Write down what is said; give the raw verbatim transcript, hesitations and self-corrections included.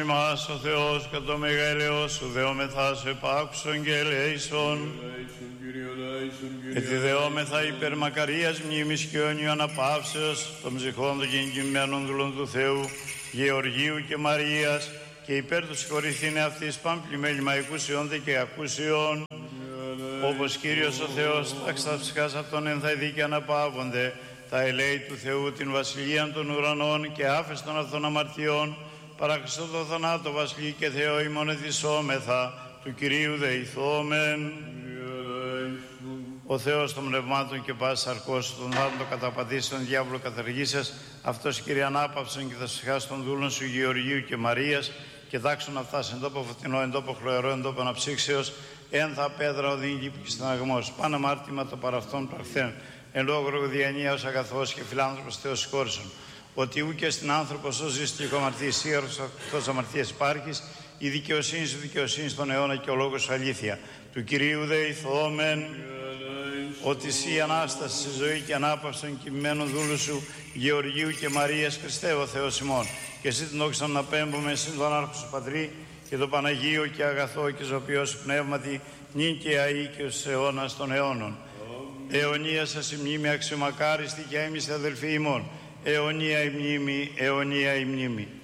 ημάς ο Θεός κατ' το μεγαλειό σου, δεόμεθα σου επάκουσον και ελέησον. Ετι δεόμεθα υπερμακαρίας μνήμης και αιώνιου αναπαύσεως των ψυχών των γενικημένων δούλων του Θεού, Γεωργίου και Μαρίας, και υπέρ του συγχωρηθήνε αυτής παμπλημέλημα εκούσιον και ακούσιον. Όπως Κύριος ο Θεός τάξτα ψυχάς αυτών ενθαϊδεί και αναπαύονται, τα ελέη του Θεού την βασιλείαν των ουρανών και άφες των αυτών αμαρτιών, παρά Χριστό το θανάτο βασιλεί και Θεό ημών εθισόμεθα, του Κυρίου δεηθόμεν. Ο Θεός των πνευμάτων και πάσης αρκός των θάνατων καταπατήσεων διάβολο καταργήσεως, αυτός Κύριε ανάπαυσον και θα ψυχάς των δούλων σου Γεωργίου και Μαρίας, και δάξουν αυτά εν τόπο φωτεινό, εν τόπο χλωερό, εν τόπο αναψύξεως, ένθα πέδρα οδύνη και στεναγμός, πάνω αμάρτημα το παραυτόν παρθέν, εν λόγω διανία ως αγαθός και φιλάνθρωπος Θεός συγχώρησον, ότι ού και στην άνθρωπος ως ζεις και κομμαρτής ίαρος αυτός αμαρτίας υπάρχεις, η δικαιοσύνη σου δικαιοσύνη στον αιώνα και ο λόγος σου αλήθεια. Του Κυρίου δεηθόμεν, ότι εσύ Ανάσταση στη ζωή και ανάπαυση κειμένων δούλου σου, Γεωργίου και Μαρίας, Χριστέ ο Θεός ημών, και εσύ την όξαν να πέμπουμε εσύ τον άρχο σου Πατρί και το Παναγίο και αγαθό και ζωοποιό σου πνεύματι, νυν και αεί και ως αιώνας των αιώνων. Αιωνία σας η μνήμη αξιομακάριστη και έμιστε αδελφοί ημών. Αιωνία η μνήμη, αιωνία η μνήμη.